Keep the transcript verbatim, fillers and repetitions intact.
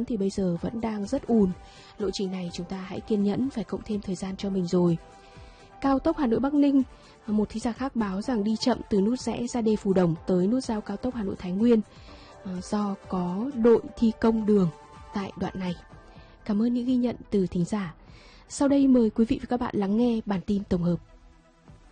tám thì bây giờ vẫn đang rất ùn. Lộ trình này chúng ta hãy kiên nhẫn, phải cộng thêm thời gian cho mình rồi. Cao tốc Hà Nội Bắc Ninh, một thính giả khác báo rằng đi chậm từ nút rẽ ra đê Phù Đồng tới nút giao cao tốc Hà Nội Thái Nguyên do có đội thi công đường tại đoạn này. Cảm ơn những ghi nhận từ thính giả. Sau đây mời quý vị và các bạn lắng nghe bản tin tổng hợp.